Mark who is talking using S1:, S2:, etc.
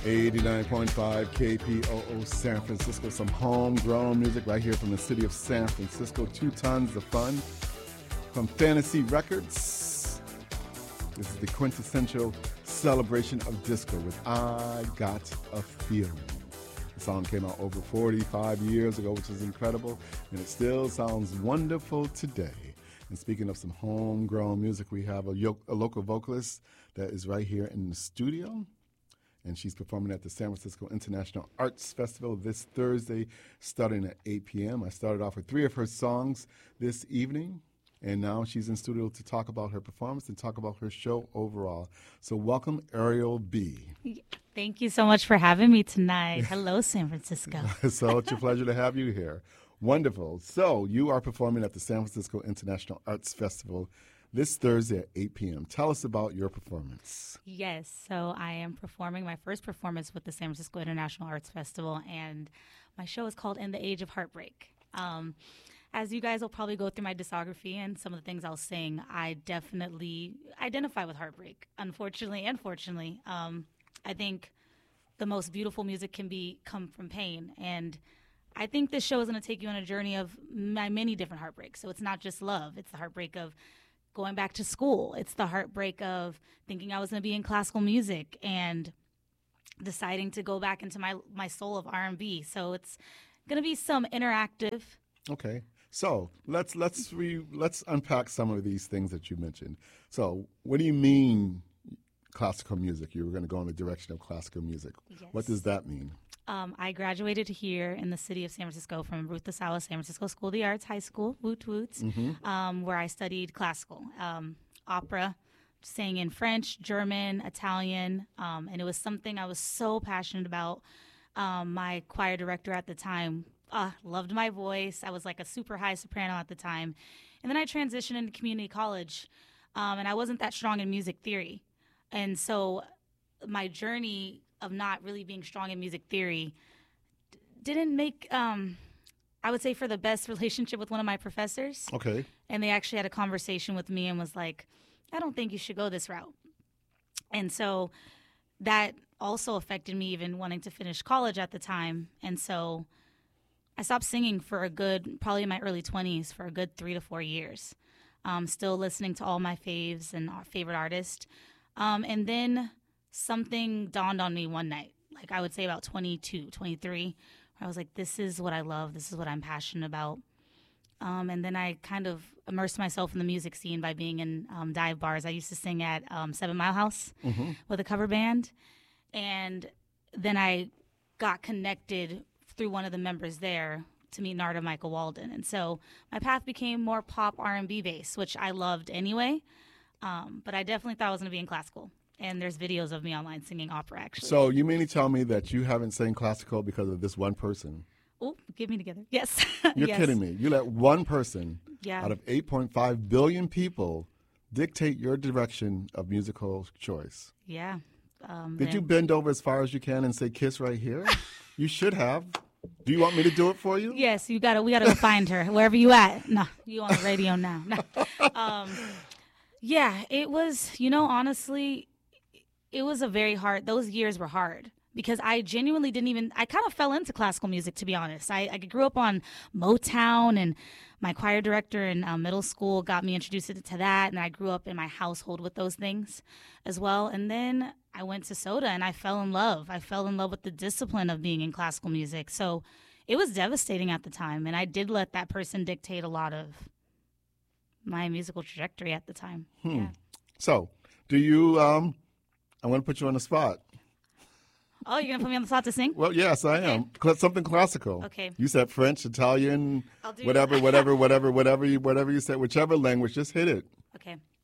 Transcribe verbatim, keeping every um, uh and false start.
S1: eighty-nine point five K P O O San Francisco. Some homegrown music right here from the city of San Francisco. Two tons of fun from Fantasy Records. This is the quintessential celebration of disco with I Got a Feeling. The song came out over forty-five years ago, which is incredible, and it still sounds wonderful today. And speaking of some homegrown music, we have a, yo- a local vocalist that is right here in the studio. And she's performing at the San Francisco International Arts Festival this Thursday, starting at eight p.m. I started off with three of her songs this evening, and now she's in studio to talk about her performance and talk about her show overall. So welcome, Ariel B.
S2: Thank you so much for having me tonight. Hello, San Francisco.
S1: So it's a pleasure to have you here. Wonderful. So you are performing at the San Francisco International Arts Festival this Thursday at eight p.m. Tell us about your performance.
S2: Yes, so I am performing my first performance with the San Francisco International Arts Festival, and my show is called In the Age of Heartbreak. Um, as you guys will probably go through my discography and some of the things I'll sing, I definitely identify with heartbreak, unfortunately and fortunately. Um, I think the most beautiful music can be come from pain, and I think this show is going to take you on a journey of my many different heartbreaks. So it's not just love. It's the heartbreak of going back to school. It's the heartbreak of thinking I was going to be in classical music and deciding to go back into my, my soul of R and B. So it's going to be some interactive.
S1: Okay. So let's let's re, let's unpack some of these things that you mentioned. So what do you mean classical music? You were going to go in the direction of classical music.
S2: Yes.
S1: What does that mean?
S2: Um, I graduated here in the city of San Francisco from Ruth Lasalle San Francisco School of the Arts High School, Woot Woots,
S1: Mm-hmm.
S2: um, where I studied classical, um, opera, sang in French, German, Italian, um, and it was something I was so passionate about. Um, my choir director at the time uh, loved my voice. I was like a super high soprano at the time. And then I transitioned into community college, um, and I wasn't that strong in music theory. And so my journey of not really being strong in music theory d- didn't make, um, I would say, for the best relationship with one of my professors.
S1: Okay.
S2: And they actually had a conversation with me and was like, I don't think you should go this route. And so that also affected me even wanting to finish college at the time. And so I stopped singing for a good, probably in my early twenties, for a good three to four years. Um, still listening to all my faves and our favorite artists. Um, and then something dawned on me one night, like I would say about twenty-two, twenty-three, where I was like, this is what I love. This is what I'm passionate about. Um, and then I kind of immersed myself in the music scene by being in um, dive bars. I used to sing at um, Seven Mile House
S1: Mm-hmm.
S2: with a cover band. And then I got connected through one of the members there to meet Narda Michael Walden. And so my path became more pop R and B based, which I loved anyway. Um, but I definitely thought I was going to be in classical. And there's videos of me online singing opera, actually.
S1: So you mean to tell me that you haven't sang classical because of this one person?
S2: Oh, get me together. Yes.
S1: You're
S2: Yes.
S1: kidding me. You let one person
S2: Yeah.
S1: out of eight point five billion people dictate your direction of musical choice.
S2: Yeah. Um,
S1: Did
S2: then-
S1: you bend over as far as you can and say kiss right here? You should have. Do you want me to do it for you?
S2: Yes, you gotta. We gotta go find her wherever you at. No, you on the radio now. No. Um, yeah, it was. You know, honestly, it was a very hard. Those years were hard because I genuinely didn't even. I kind of fell into classical music, to be honest. I, I grew up on Motown, and my choir director in uh, middle school got me introduced to that, and I grew up in my household with those things as well. And then I went to SOTA, and I fell in love. I fell in love with the discipline of being in classical music. So it was devastating at the time, and I did let that person dictate a lot of my musical trajectory at the time.
S1: Hmm.
S2: Yeah.
S1: So, do you, um, I want to put you on the spot.
S2: Oh, you're going to put me on the spot to sing?
S1: Well, yes, I am. Cl- Something classical.
S2: Okay.
S1: You said French, Italian,
S2: I'll do
S1: whatever, whatever, whatever, whatever you, whatever you said, whichever language, just hit it.
S2: Okay.